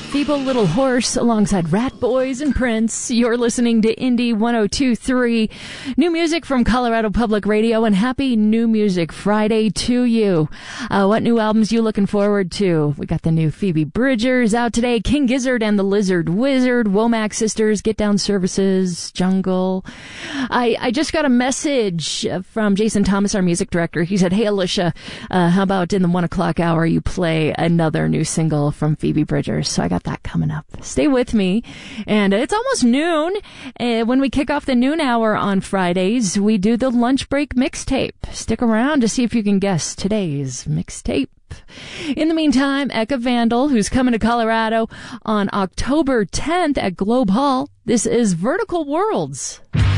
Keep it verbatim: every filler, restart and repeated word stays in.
Feeble Little Horse alongside Rat Boys and Prince. You're listening to Indie one oh two point three. New music from Colorado Public Radio, and happy New Music Friday to you. Uh, what new albums you looking forward to? We got the new Phoebe Bridgers out today. King Gizzard and the Lizard Wizard. Womack Sisters, Get Down Services, Jungle. I, I just got a message from Jason Thomas, our music director. He said, hey, Alicia, uh, how about in the one o'clock hour you play another new single from Phoebe Bridgers? So I got that coming up. Stay with me. And it's almost noon. Uh, when we kick off the noon hour on Fridays, we do the lunch break mixtape. Stick around to see if you can guess today's mixtape. In the meantime, Eka Vandal, who's coming to Colorado on October tenth at Globe Hall. This is Vertical Worlds.